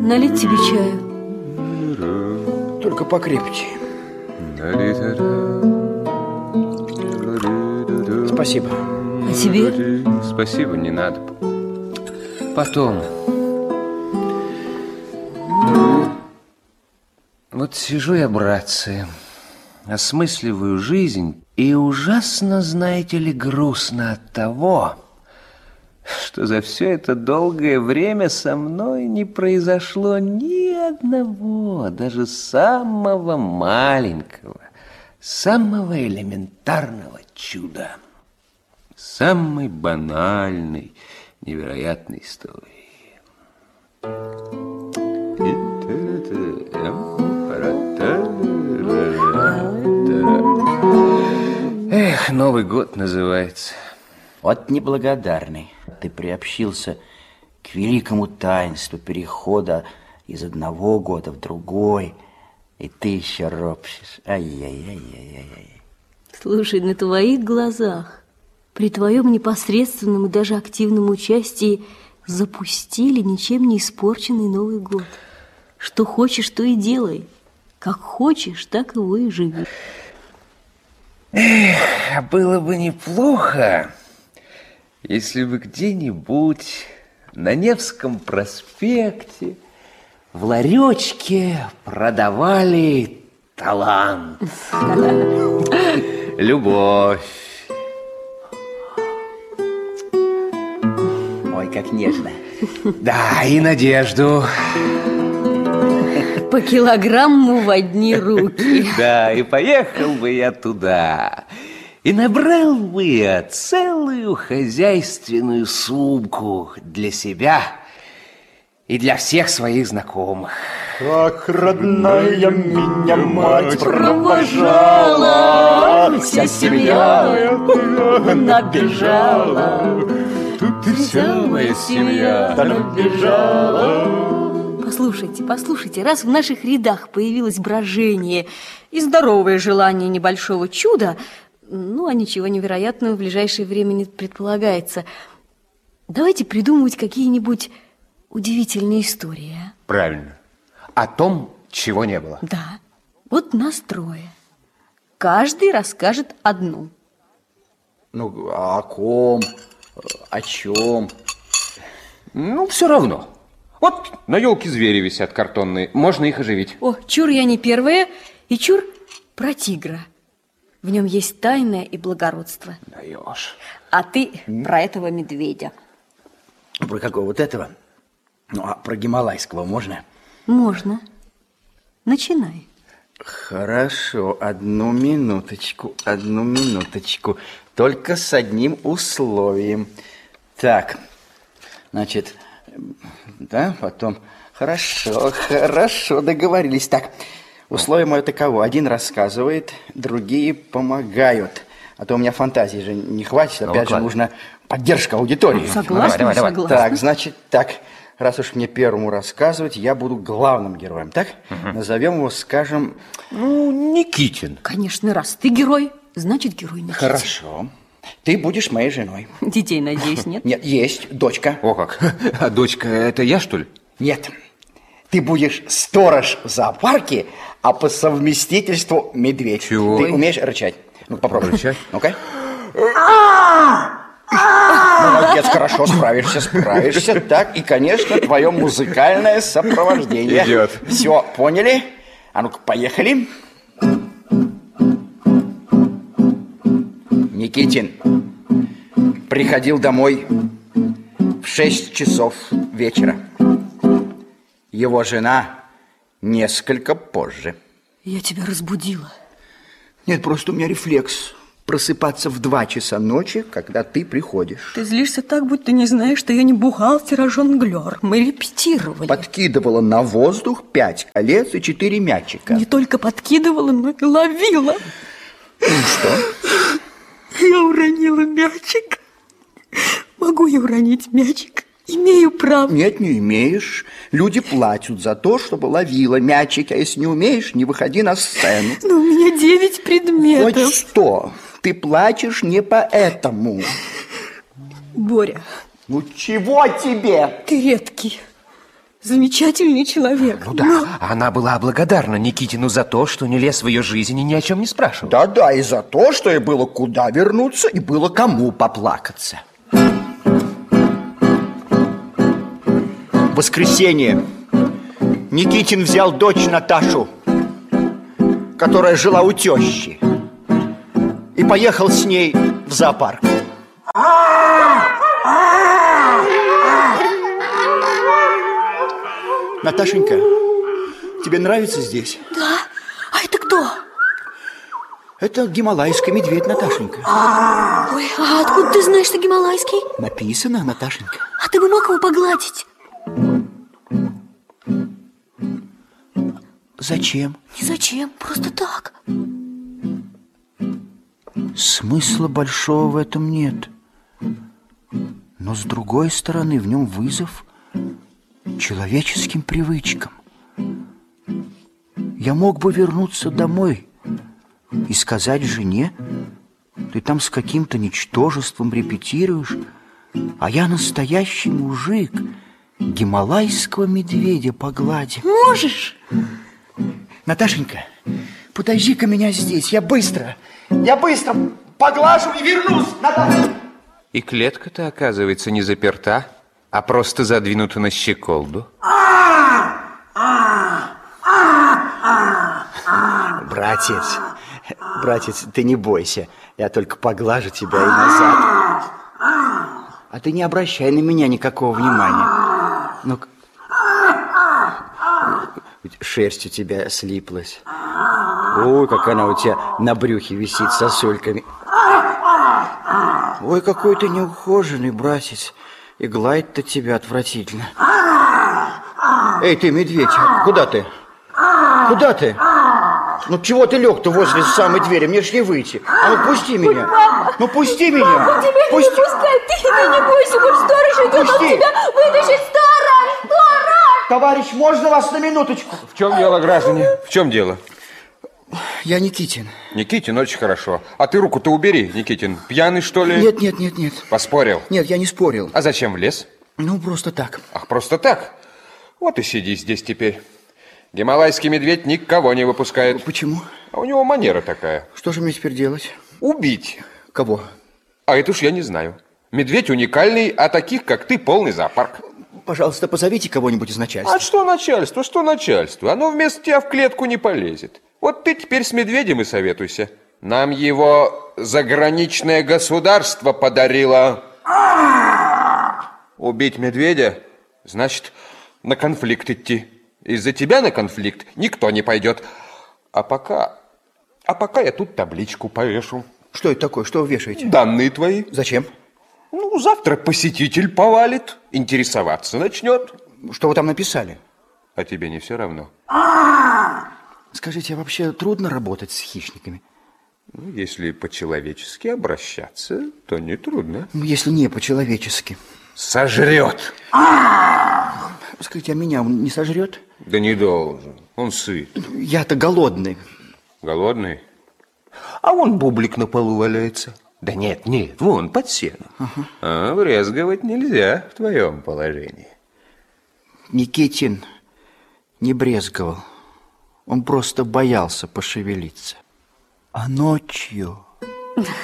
налить тебе чаю? Только покрепче. Спасибо. А тебе? Спасибо, не надо. Потом. Вот сижу я, братцы, осмысливаю жизнь, и ужасно, знаете ли, грустно от того, что за все это долгое время со мной не произошло ни одного, даже самого маленького, самого элементарного чуда, самой банальной, невероятной истории. Эх, Новый год называется. Вот неблагодарный. Ты приобщился к великому таинству перехода из одного года в другой, и ты еще ропщешь. Ай-яй-яй-яй-яй. Слушай, на твоих глазах, при твоем непосредственном и даже активном участии запустили ничем не испорченный Новый год. Что хочешь, то и делай. Как хочешь, так его и живи. Эх, было бы неплохо, если бы где-нибудь на Невском проспекте в ларечке продавали талант, любовь. Ой, как нежно. Да, и надежду. По килограмму в одни руки. Да, и поехал бы я туда, и набрал бы я целую хозяйственную сумку для себя и для всех своих знакомых. Как родная меня мать провожала, вся семья набежала. Тут и вся моя семья набежала. Послушайте, раз в наших рядах появилось брожение и здоровое желание небольшого чуда, а ничего невероятного в ближайшее время не предполагается, давайте придумывать какие-нибудь удивительные истории. Правильно. О том, чего не было. Да. Вот нас трое. Каждый расскажет одну. Ну, о ком? О чем? Ну, все равно. Вот на елке звери висят картонные, можно их оживить. О, чур я не первая, и чур про тигра. В нем есть тайное и благородство. Даешь. А ты про этого медведя. Про какого вот этого? Ну, а про гималайского можно? Можно. Начинай. Хорошо, одну минуточку. Только с одним условием. Так, значит... Да, потом... Хорошо, договорились. Так, условие мое таково. Один рассказывает, другие помогают. А то у меня фантазии же не хватит. Опять же, нужна поддержка аудитории. Согласна. Так, значит, раз уж мне первому рассказывать, я буду главным героем, так? Назовем его, скажем... Никитин. Конечно, раз ты герой, значит, герой Никитин. Хорошо. Ты будешь моей женой. Детей, надеюсь, нет? Нет, есть дочка. О как. А дочка, это я, что ли? Нет. Ты будешь сторож в зоопарке, а по совместительству медведь. Чего? Ты умеешь рычать? Ну, попробуй. Рычать? Ну-ка. Молодец, хорошо, справишься. Так, и, конечно, твое музыкальное сопровождение. Идет. Все, поняли? А ну-ка, поехали. Никитин приходил домой в 6 часов вечера. Его жена несколько позже. Я тебя разбудила. Нет, просто у меня рефлекс просыпаться в 2 часа ночи, когда ты приходишь. Ты злишься так, будто не знаешь, что я не бухгалтер, а жонглер. Мы репетировали. Подкидывала на воздух 5 колец и 4 мячика. Не только подкидывала, но и ловила. Ну что? Я уронила мячик. Могу я уронить мячик? Имею право. Нет, не имеешь. Люди платят за то, чтобы ловила мячик. А если не умеешь, не выходи на сцену. Но у меня 9 предметов. Хоть 100. Ты плачешь не поэтому. Боря. Ну чего тебе? Ты редкий. замечательный человек. Ну да, она была благодарна Никитину за то, что не лез в ее жизнь и ни о чем не спрашивал. Да-да, и за то, что ей было куда вернуться, и было кому поплакаться. В воскресенье Никитин взял дочь Наташу, которая жила у тещи, и поехал с ней в зоопарк. Наташенька, тебе нравится здесь? Да? А это кто? Это гималайский медведь, Наташенька. Ой, а откуда ты знаешь, что гималайский? Написано, Наташенька. А ты бы мог его погладить? Зачем? Не зачем, просто так. Смысла большого в этом нет. Но с другой стороны, в нем вызов человеческим привычкам. Я мог бы вернуться домой и сказать жене: ты там с каким-то ничтожеством репетируешь, а я настоящий мужик, гималайского медведя погладим. Можешь? Наташенька, подожди-ка меня здесь, я быстро поглажу и вернусь, Наташа. И клетка-то, оказывается, не заперта, а просто задвинута на щеколду. Братец, ты не бойся, я только поглажу тебя и назад. А ты не обращай на меня никакого внимания. Ну-ка. Шерсть у тебя слиплась. Ой, как она у тебя на брюхе висит сосульками. Ой, какой ты неухоженный, братец. И гладить-то тебя отвратительно. Эй, ты, медведь, куда ты? Куда ты? Ну, чего ты лег-то возле самой двери? Мне ж не выйти. А ну, пусти меня. Ну, пусти меня. Папа, тебя не пускай, ты не бойся, вот сторож идет, он тебя вытащит. Сторож! Товарищ, можно вас на минуточку? В чем дело, граждане? В чем дело? Я Никитин. Никитин, очень хорошо. А ты руку-то убери, Никитин. Пьяный, что ли? Нет. Поспорил? Нет, я не спорил. А зачем влез? Ну, просто так. Ах, просто так? Вот и сиди здесь теперь. Гималайский медведь никого не выпускает. Почему? А у него манера такая. Что же мне теперь делать? Убить. Кого? А это уж я не знаю. Медведь уникальный, а таких, как ты, полный зоопарк. Пожалуйста, позовите кого-нибудь из начальства. А что начальство, что начальство? Оно вместо тебя в клетку не полезет. Вот ты теперь с медведем и советуйся. Нам его заграничное государство подарило. Убить медведя, значит, на конфликт идти. Из-за тебя на конфликт никто не пойдет. А пока я тут табличку повешу. Что это такое? Что вы вешаете? Данные твои. Зачем? Ну, завтра посетитель повалит, интересоваться начнет. Что вы там написали? А тебе не все равно? Скажите, а вообще трудно работать с хищниками? Ну, если по-человечески обращаться, то нетрудно. Ну, если не по-человечески. Сожрет. Скажите, а меня он не сожрет? Да не должен, он сыт. Я-то голодный. Голодный? А вон бублик на полу валяется. Да нет, вон под сеном. А брезговать нельзя в твоем положении. Никитин не брезговал. Он просто боялся пошевелиться. А ночью...